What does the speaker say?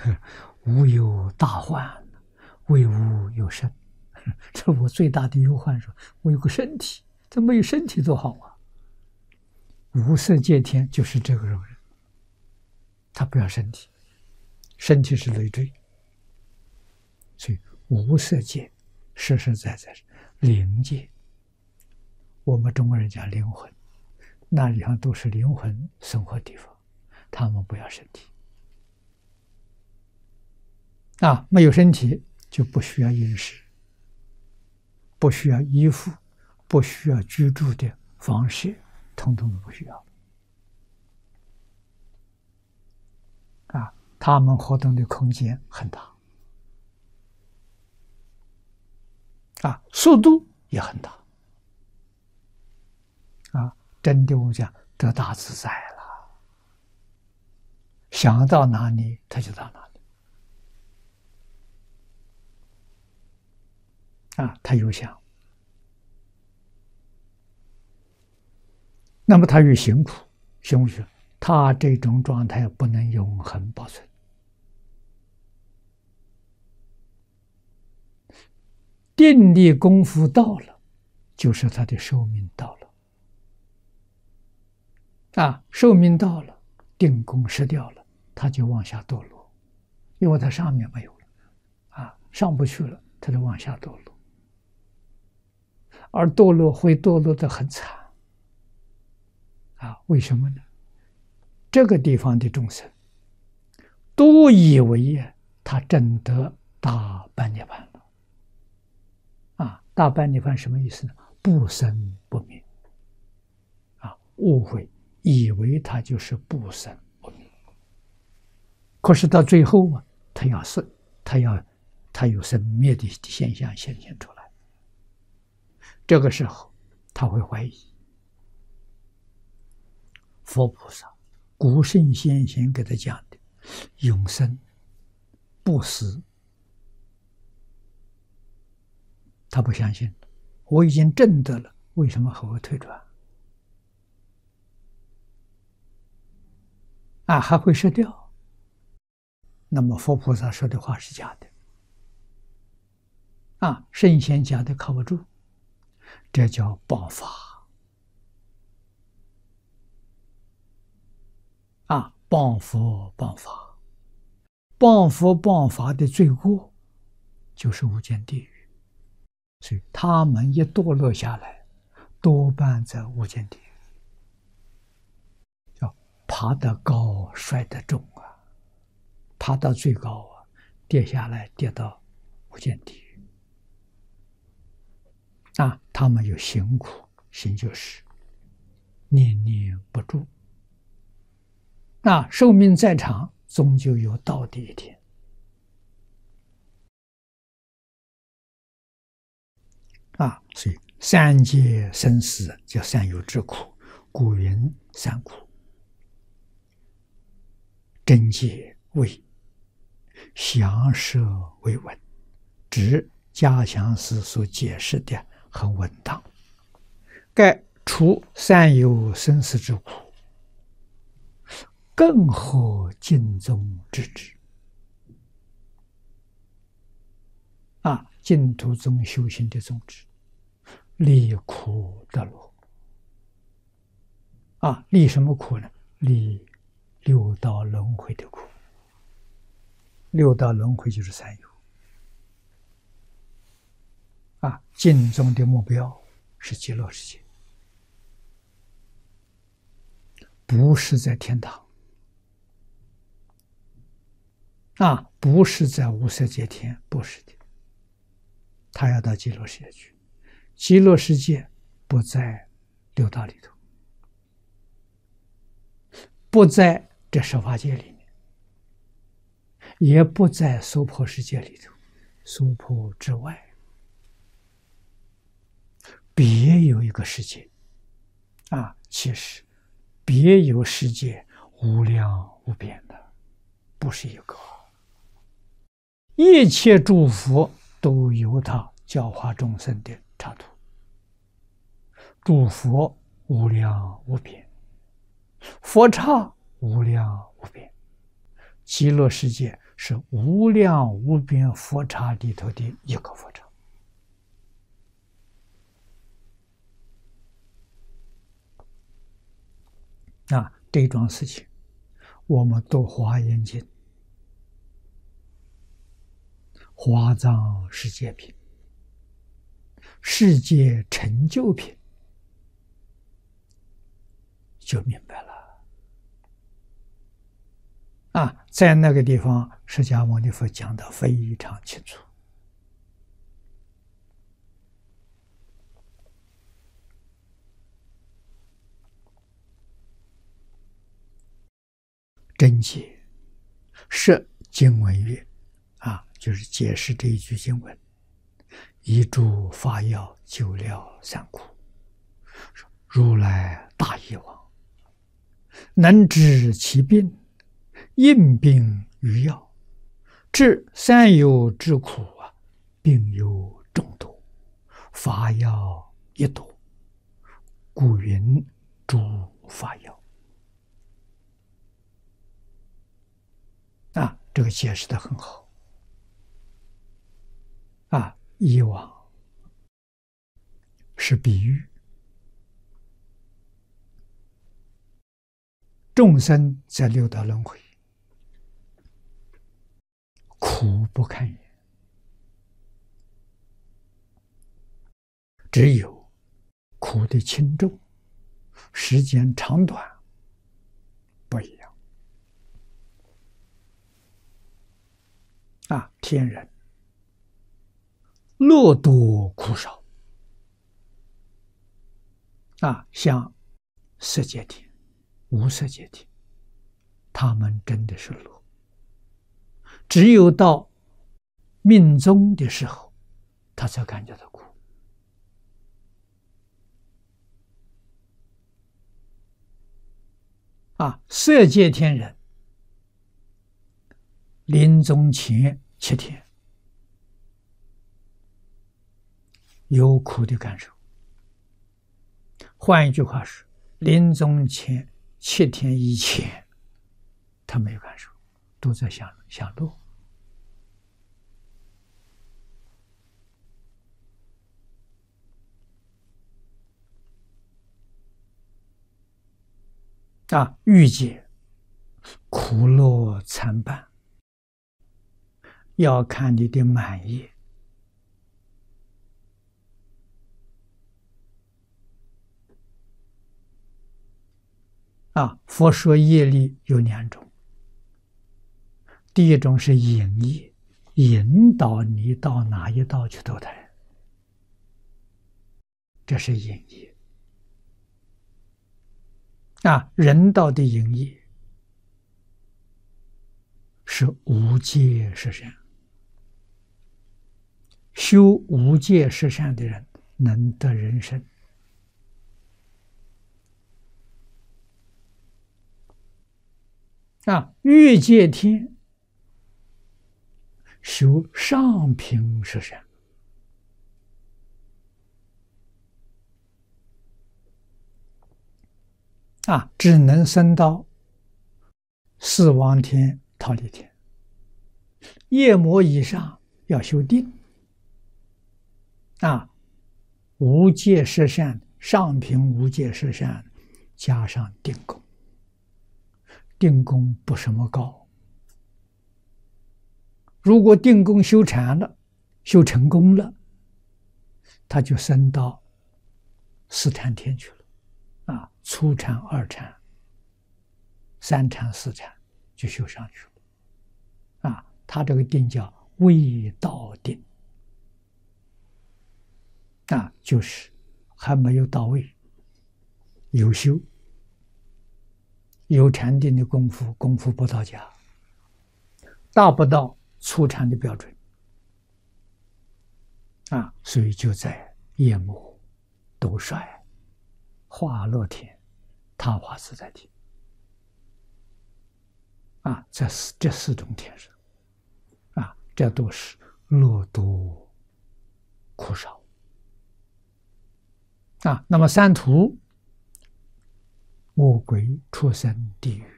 无有大患，为无有身。这我最大的忧患说，我有个身体，这没有身体多好啊！无色界天就是这个种人，他不要身体，身体是累赘，所以无色界实实在在是灵界。我们中国人讲灵魂，那地方都是灵魂生活地方，他们不要身体啊，没有身体就不需要饮食，不需要衣服，不需要居住的房舍，统统都不需要啊。他们活动的空间很大啊，速度也很大啊。真的，我们讲得大自在了，想到哪里他就到哪里啊，他有想，那么他越辛苦，辛苦，他这种状态不能永恒保存。定力功夫到了，就是他的寿命到了啊，寿命到了，定功失掉了，他就往下堕落，因为他上面没有了啊，上不去了，他就往下堕落，而堕落会堕落得很惨啊！为什么呢？这个地方的众生都以为他证得大般涅槃了啊！大般涅槃什么意思呢？不生不灭啊！误会，以为他就是不生不灭，可是到最后啊，他有生灭的现象显现出来，这个时候他会怀疑。佛菩萨、古圣先贤给他讲的永生不死，他不相信，我已经证得了，为什么还会退转啊？还会失掉？那么佛菩萨说的话是假的啊，圣贤讲的靠不住，这叫谤法啊！谤佛谤法，谤佛谤法的罪过就是无间地狱，所以他们一堕落下来，多半在无间地狱，叫爬得高，摔得重啊！爬到最高啊，跌下来跌到无间地狱啊！他们有行苦，行就是念念不住。那寿命再长，终究有到的一天啊！所以三界生死叫三有之苦，故云三苦。真界为详摄为稳，指加强师所解释的很稳当。盖除三有生死之苦，更何尽宗之旨啊！净土宗修行的宗旨，离苦得乐啊！离什么苦呢？离六道轮回的苦。六道轮回就是三有啊！净宗的目标是极乐世界，不是在天堂啊，不是在无色界天，不是的，他要到极乐世界去。极乐世界不在六道里头，不在这十法界里面，也不在娑婆世界里头，娑婆之外，别有一个世界啊！其实别有世界无量无边的，不是一个。一切诸佛都有他教化众生的插图，诸佛无量无边，佛刹无量无边，极乐世界是无量无边佛刹里头的一个佛刹。这桩事情，我们读《华严经》，华藏世界品、世界成就品，就明白了。在那个地方，释迦牟尼佛讲得非常清楚。真解释经文曰：就是解释这一句经文，一诸法要救了三苦，如来大义王，能知其病，应病于药，治三有之苦病有众多，法要一多，故云诸法要。这个解释得很好。以往是比喻，众生在六道轮回，苦不堪言，只有苦的轻重、时间长短不一样。天人乐多苦少，像色界天、无色界天，他们真的是乐。只有到命终的时候，他才感觉到苦。色界天人临终前7天有苦的感受，换一句话是，临终前7天以前他没有感受，都在享乐。欲界苦乐参半，要看你的满意。佛说业力有2种，第一种是引业，引导你到哪一道去投胎，这是引业。人道的引业是无戒十善，修无戒十善的人能得人身。欲界天修上品十善，只能升到四王天、忉利天。夜魔以上要修定。无戒十善，上品无戒十善，加上定功。定功不什么高，如果定功修禅了，修成功了，他就升到四禅天去了。初禅、二禅、三禅、四禅就修上去了。他这个定叫未到定，就是还没有到位，有修。有禅定的功夫不到家，达不到初禅的标准，所以就在夜幕、斗率、化乐天、他化自在天，这4种天上，这都是乐多苦少。那么三途，恶鬼、畜生、地狱，